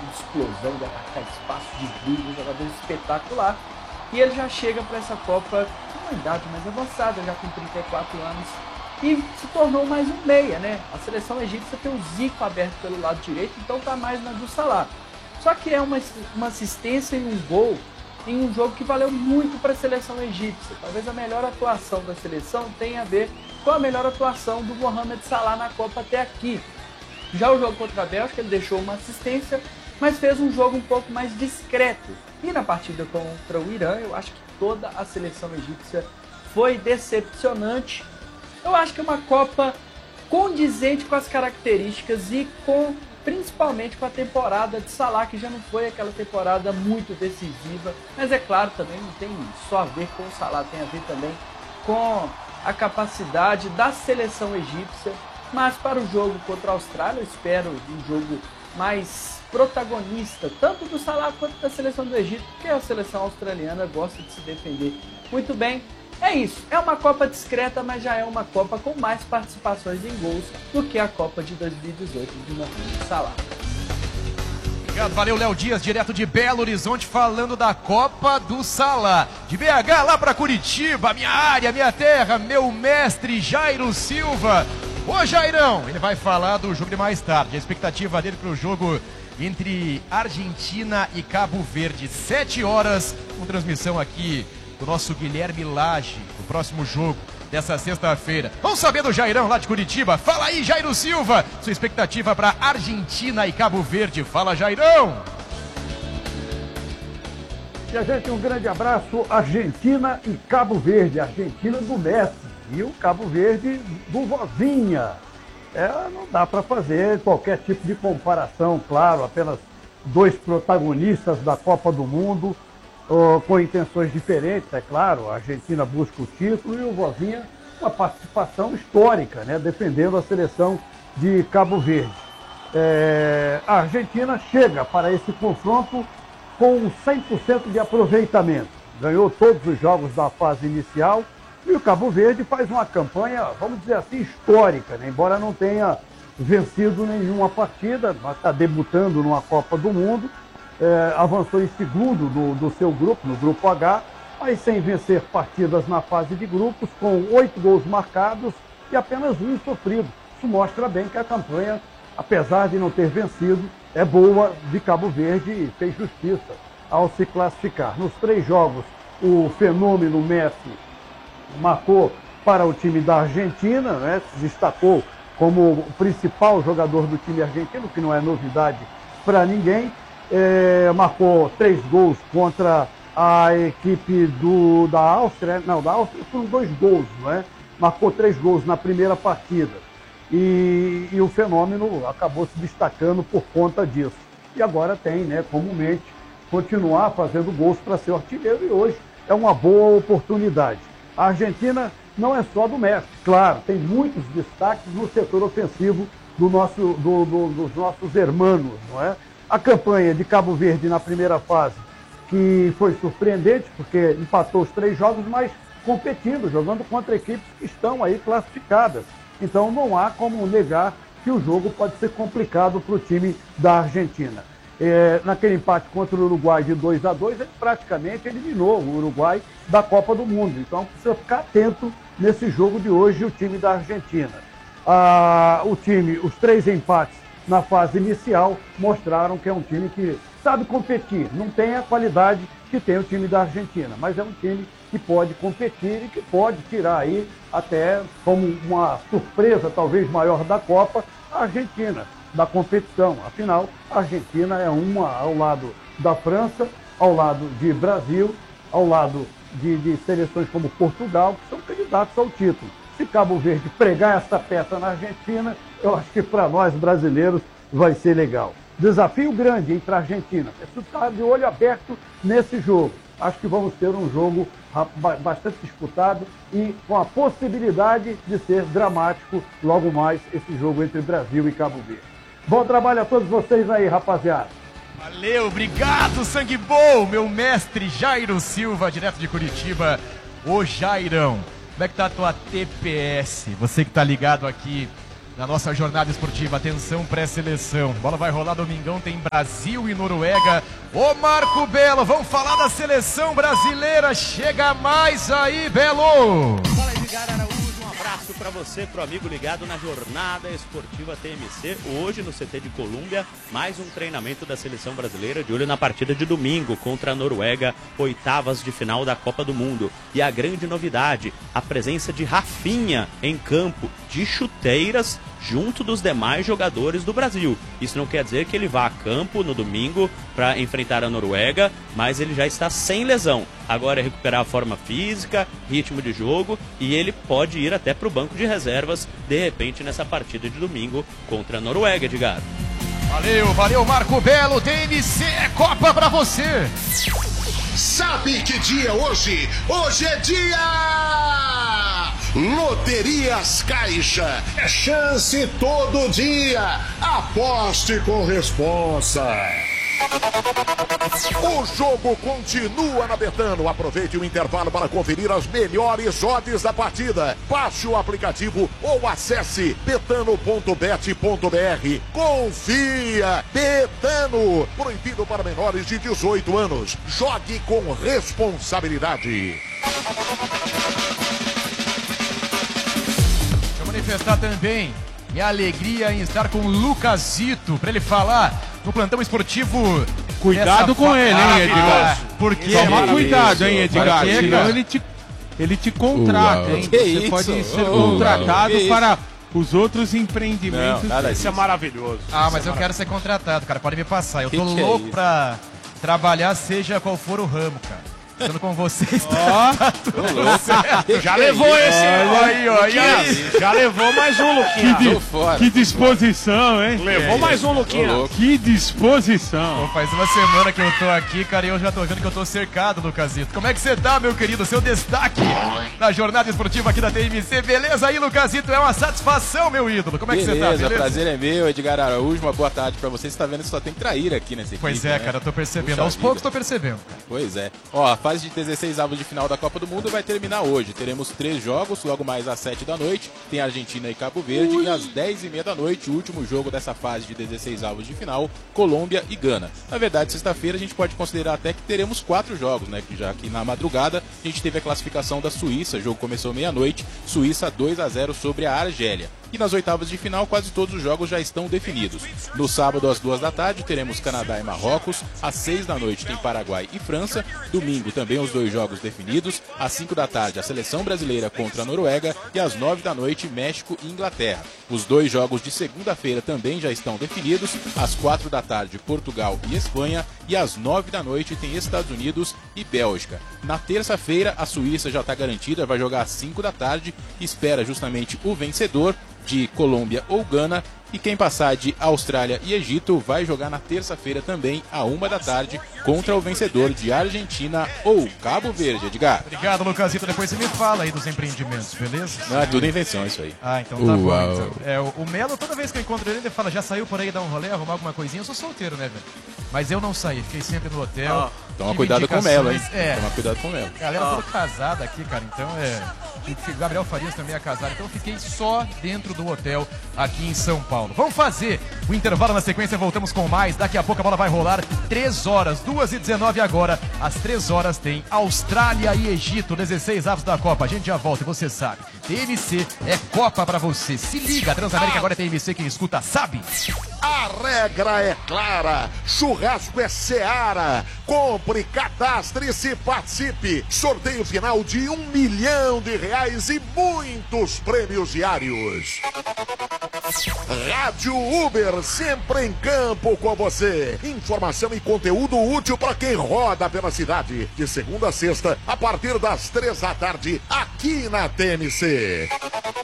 de explosão, de atacar espaço, de drible, um jogador espetacular. E ele já chega para essa Copa com uma idade mais avançada, já com 34 anos, e se tornou mais um meia, né? A seleção egípcia tem o Zico aberto pelo lado direito, então tá mais na do Salah. Só que é uma assistência e um gol em um jogo que valeu muito para a seleção egípcia. Talvez a melhor atuação da seleção tenha a ver com a melhor atuação do Mohamed Salah na Copa até aqui. Já o jogo contra a Bélgica, ele deixou uma assistência, mas fez um jogo um pouco mais discreto. E na partida contra o Irã, eu acho que toda a seleção egípcia foi decepcionante. Eu acho que é uma Copa condizente com as características e principalmente com a temporada de Salah, que já não foi aquela temporada muito decisiva. Mas é claro, também não tem só a ver com o Salah, tem a ver também com a capacidade da seleção egípcia. Mas para o jogo contra a Austrália, eu espero um jogo mais protagonista, tanto do Salah quanto da seleção do Egito, porque a seleção australiana gosta de se defender muito bem. É isso, é uma Copa discreta, mas já é uma Copa com mais participações em gols do que a Copa de 2018 de Mohamed Salah. Obrigado, valeu, Léo Dias, direto de Belo Horizonte, falando da Copa do Salah. De BH lá para Curitiba, minha área, minha terra, meu mestre Jairo Silva. Ô Jairão, ele vai falar do jogo de mais tarde, a expectativa dele para o jogo entre Argentina e Cabo Verde, 7 horas, com transmissão aqui do nosso Guilherme Lage, o próximo jogo dessa sexta-feira. Vamos saber do Jairão lá de Curitiba. Fala aí, Jairo Silva, sua expectativa para Argentina e Cabo Verde. Fala, Jairão! E a gente, um grande abraço, Argentina e Cabo Verde. Argentina do Messi e o Cabo Verde do Vozinha. Não dá para fazer qualquer tipo de comparação, claro, apenas dois protagonistas da Copa do Mundo, com intenções diferentes, é claro. A Argentina busca o título e o Vozinha uma participação histórica, né, defendendo a seleção de Cabo Verde. A Argentina chega para esse confronto com 100% de aproveitamento. Ganhou todos os jogos da fase inicial e o Cabo Verde faz uma campanha, vamos dizer assim, histórica, né? Embora não tenha vencido nenhuma partida, mas está debutando numa Copa do Mundo. Avançou em segundo do seu grupo, no grupo H, mas sem vencer partidas na fase de grupos, com 8 gols marcados e apenas um sofrido. Isso mostra bem que a campanha, apesar de não ter vencido, é boa de Cabo Verde e fez justiça ao se classificar. Nos 3 jogos, o fenômeno Messi marcou para o time da Argentina, né? Se destacou como o principal jogador do time argentino, que não é novidade para ninguém. Marcou 3 gols contra a equipe da Áustria. Não, da Áustria foram 2 gols, não é? Marcou 3 gols na primeira partida. E o fenômeno acabou se destacando por conta disso. E agora tem, né, comumente, continuar fazendo gols para ser artilheiro, e hoje é uma boa oportunidade. A Argentina não é só do Messi, claro, tem muitos destaques no setor ofensivo dos nossos hermanos, não é? A campanha de Cabo Verde na primeira fase, que foi surpreendente, porque empatou os 3 jogos, mas competindo, jogando contra equipes que estão aí classificadas. Então não há como negar que o jogo pode ser complicado para o time da Argentina. Naquele empate contra o Uruguai de 2-2, ele praticamente eliminou o Uruguai da Copa do Mundo. Então precisa ficar atento nesse jogo de hoje, o time da Argentina. Os 3 empates na fase inicial mostraram que é um time que sabe competir. Não tem a qualidade que tem o time da Argentina, mas é um time que pode competir e que pode tirar aí, até como uma surpresa talvez maior da Copa, a Argentina da competição. Afinal, a Argentina é uma ao lado da França, ao lado de Brasil, ao lado de seleções como Portugal, que são candidatos ao título. Se Cabo Verde pregar essa peça na Argentina, eu acho que para nós brasileiros vai ser legal. Desafio grande entre a Argentina. Você está de olho aberto nesse jogo. Acho que vamos ter um jogo bastante disputado e com a possibilidade de ser dramático logo mais esse jogo entre Brasil e Cabo Verde. Bom trabalho a todos vocês aí, rapaziada. Valeu, obrigado, sangue bom, meu mestre Jairo Silva, direto de Curitiba. Ô Jairão, como é que tá a tua TPS? Você que tá ligado aqui na nossa jornada esportiva. Atenção, pré-seleção. Bola vai rolar domingão, tem Brasil e Noruega. Ô Marco Belo, vamos falar da seleção brasileira. Chega mais aí, Belo! Fala, Edgar Araújo. Um abraço para você, pro amigo ligado na jornada esportiva TMC. Hoje no CT de Colômbia, mais um treinamento da seleção brasileira, de olho na partida de domingo contra a Noruega, oitavas de final da Copa do Mundo. E a grande novidade, a presença de Rafinha em campo, de chuteiras, junto dos demais jogadores do Brasil. Isso não quer dizer que ele vá a campo no domingo para enfrentar a Noruega, mas ele já está sem lesão. Agora é recuperar a forma física, ritmo de jogo, e ele pode ir até para o banco de reservas, de repente, nessa partida de domingo contra a Noruega, Edgar. Valeu, Marco Belo. TMC é Copa pra você. Sabe que dia é hoje? Hoje é dia! Loterias Caixa. É chance todo dia. Aposte com responsa. O jogo continua na Betano. Aproveite o intervalo para conferir as melhores odds da partida. Baixe o aplicativo ou acesse betano.bet.br. Confia! Betano. Proibido para menores de 18 anos. Jogue com responsabilidade. Quero manifestar também minha alegria em estar com o Lucasito para ele falar no plantão esportivo. Cuidado com ele, hein, Edgar? Porque toma cuidado, hein, Edgar? Porque, Senão ele te contrata, hein? Você pode ser contratado para os outros empreendimentos. Isso é maravilhoso. Mas eu quero ser contratado, cara. Pode me passar. Eu tô louco pra trabalhar, seja qual for o ramo, cara. Estando com vocês, tá tudo certo. Já levou esse. Aí. Já levou mais um, Luquinha. Que disposição, hein? Levou mais um, Luquinha. Que disposição. Pô, faz uma semana que eu tô aqui, cara, e eu já tô vendo que eu tô cercado, Lucasito. Como é que você tá, meu querido? Seu destaque na jornada esportiva aqui da TMC. Beleza aí, Lucasito? É uma satisfação, meu ídolo. Como é que você tá? Beleza, prazer é meu, Edgar Araújo. Uma boa tarde pra você. Você tá vendo que só tem traíra aqui nessa equipe. Pois é, cara, eu tô percebendo. Aos poucos tô percebendo. Pois é. Ó, a fase de 16 avos de final da Copa do Mundo vai terminar hoje. Teremos 3 jogos, logo mais às 7 da noite. Tem Argentina e Cabo Verde. E às 10h30 da noite, o último jogo dessa fase de 16 avos de final, Colômbia e Gana. Na verdade, sexta-feira a gente pode considerar até que teremos 4 jogos, né? Já que na madrugada a gente teve a classificação da Suíça. O jogo começou meia-noite. Suíça 2-0 sobre a Argélia. E nas oitavas de final, quase todos os jogos já estão definidos. No sábado, às 2 da tarde, teremos Canadá e Marrocos. Às 6 da noite tem Paraguai e França. Domingo também os 2 jogos definidos. Às 5 da tarde, a seleção brasileira contra a Noruega. E às 9 da noite, México e Inglaterra. Os 2 jogos de segunda-feira também já estão definidos. Às 4 da tarde, Portugal e Espanha. E às 9 da noite tem Estados Unidos e Bélgica. Na terça-feira, a Suíça já está garantida, vai jogar às 5 da tarde. Espera justamente o vencedor de Colômbia ou Gana, e quem passar de Austrália e Egito vai jogar na terça-feira também, à 1 da tarde, contra o vencedor de Argentina ou Cabo Verde, Edgar. Obrigado, Lucasito. Depois você me fala aí dos empreendimentos, beleza? Não, é tudo invenção isso aí. Então tá bom. Então. O Melo, toda vez que eu encontro ele fala, já saiu por aí dar um rolê, arrumar alguma coisinha? Eu sou solteiro, né, velho? Mas eu não saí, fiquei sempre no hotel. Toma cuidado com o Melo, hein? Toma cuidado com o Melo. Galera toda casada aqui, cara, então Gabriel Farias também é casado, então eu fiquei só dentro do hotel aqui em São Paulo. Vamos fazer o intervalo na sequência, voltamos com mais. Daqui a pouco a bola vai rolar 3 horas, 2h19 agora. Às 3 horas tem Austrália e Egito, 16 avos da Copa. A gente já volta e você sabe. TMC é Copa pra você. Se liga, Transamérica agora é TMC, quem escuta sabe. A regra é clara, churrasco é Seara. Compre, cadastre-se, participe. Sorteio final de R$1 milhão e muitos prêmios diários. Rádio Uber, sempre em campo com você. Informação e conteúdo útil para quem roda pela cidade. De segunda a sexta, a partir das 3 da tarde, aqui na TMC.